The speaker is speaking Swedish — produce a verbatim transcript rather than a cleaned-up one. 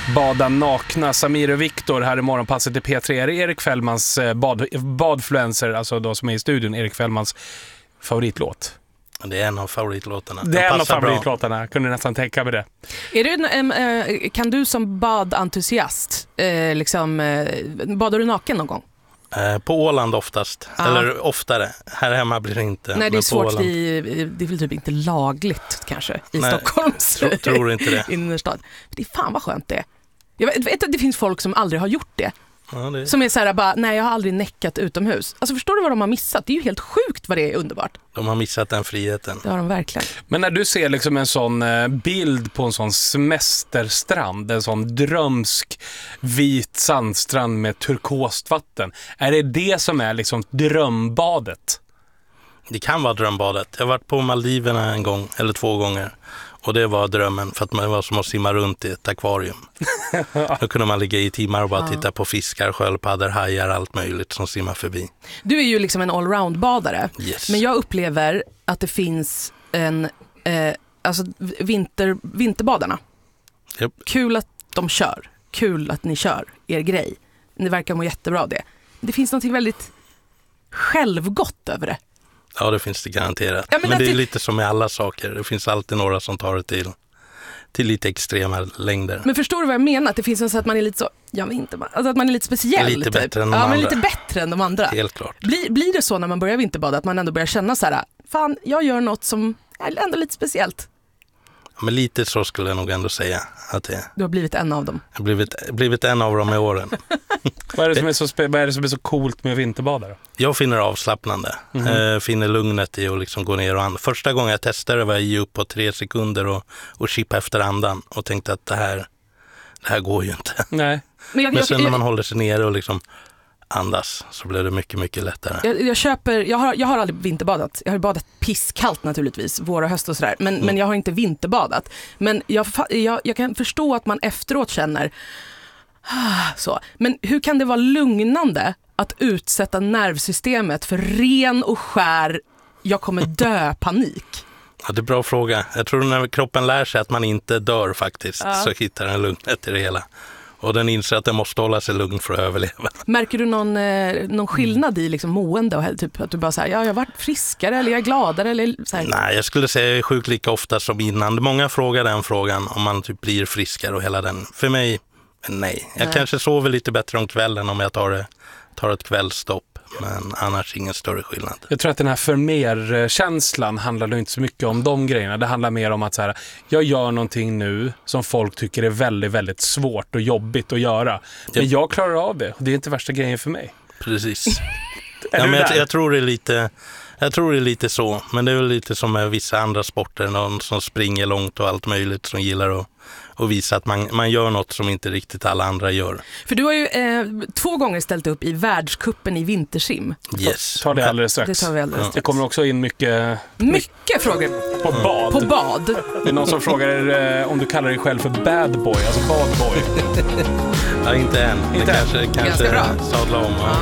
bada nakna. Samir och Viktor här i morgonpasset i P tre. Är det Erik Fällmans bad, badfluencer, alltså de som är i studion, Erik Fällmans favoritlåt? Det är en av favoritlåtarna. Det är en av favoritlåtarna, bra. Kunde nästan tänka mig det. Är du, äh, kan du som badentusiast, äh, liksom, äh, badar du naken någon gång? Eh, på Åland oftast, ah. eller oftare. Här hemma blir det inte. Nej, det är svårt, i, det är väl typ inte lagligt kanske i Nej, Stockholms tro, tror inte det. innerstad. Det är fan vad skönt det är. Jag vet, vet att det finns folk som aldrig har gjort det. Ja, det... Som är så här bara, nej jag har aldrig näckat utomhus. Alltså förstår du vad de har missat? Det är ju helt sjukt vad det är underbart. De har missat den friheten. Det har de verkligen. Men när du ser liksom en sån bild på en sån semesterstrand, en sån drömsk vit sandstrand med turkost vatten, är det det som är liksom drömbadet? Det kan vara drömbadet. Jag har varit på Maldiverna en gång eller två gånger. Och det var drömmen, för att man var som att simma runt i ett akvarium. Då kunde man ligga i timmar och bara ja. titta på fiskar, sköldpaddor, hajar, allt möjligt som simmar förbi. Du är ju liksom en allround-badare. Yes. Men jag upplever att det finns en, eh, alltså vinter, vinterbadarna. Yep. Kul att de kör. Kul att ni kör er grej. Ni verkar må jättebra av det. Det finns något väldigt självgott över det. Ja, det finns det garanterat. Ja, men men det är till... lite som med alla saker. Det finns alltid några som tar det till, till lite extrema längder. Men förstår du vad jag menar? Att det finns en så att man är lite så, jag vet inte, alltså att man är lite speciell. Lite typ. bättre än de ja, andra. men lite bättre än de andra. Helt klart. Blir, blir det så när man börjar vinterbada att man ändå börjar känna så här, fan, jag gör något som är ändå lite speciellt? Ja, men lite så skulle jag nog ändå säga att det är. Du har blivit en av dem. Jag har blivit, blivit en av dem i åren. Vad är det som är så, vad är det som är så coolt med vinterbadare? Jag finner avslappnande. Mm-hmm. eh, finner lugnet i att liksom gå ner och andas. Första gången jag testade var jag ge upp på tre sekunder och, och chippa efter andan. Och tänkte att det här, det här går ju inte. Nej. Men, jag, Men sen jag, när man håller sig nere och liksom andas så blir det mycket, mycket lättare. Jag, jag köper, jag har, jag har aldrig vinterbadat. Jag har badat pisskallt naturligtvis, vår och höst och sådär. Men, mm. men jag har inte vinterbadat. Men jag, jag, jag kan förstå att man efteråt känner så. Men hur kan det vara lugnande att utsätta nervsystemet för ren och skär jag kommer dö panik? Ja, det är en bra fråga. Jag tror när kroppen lär sig att man inte dör faktiskt ja. så hittar den lugnet i det hela. Och den inser att den måste hålla sig lugn för att överleva. Märker du någon, eh, någon skillnad i liksom mående? Och, typ, att du bara säger, ja, jag har varit friskare eller jag är gladare? Eller, så här. Nej, jag skulle säga att jag är sjuk lika ofta som innan. Många frågar den frågan om man typ blir friskare och hela den. För mig, nej. Jag nej. kanske sover lite bättre om kvällen om jag tar, det, tar ett kvällstopp. Men annars ingen större skillnad. Jag tror att den här förmer-känslan handlar nog inte så mycket om de grejerna. Det handlar mer om att så här, jag gör någonting nu som folk tycker är väldigt, väldigt svårt och jobbigt att göra. Men jag klarar av det. Det är inte värsta grejen för mig. Precis. ja, men jag, jag, tror det är lite, jag tror det är lite så. Men det är väl lite som med vissa andra sporter. Någon som springer långt och allt möjligt som gillar att och visa att man, man gör något som inte riktigt alla andra gör. För du har ju eh, två gånger ställt upp i världskuppen i vintersim. Yes. Ta det alldeles strax. Det tar vi alldeles strax. Det kommer också in mycket... Mycket frågor. På bad. På bad. Det är någon som frågar eh, om du kallar dig själv för bad boy, alltså badboy. ja, inte än. Inte det kanske, kanske sadla om. Ja.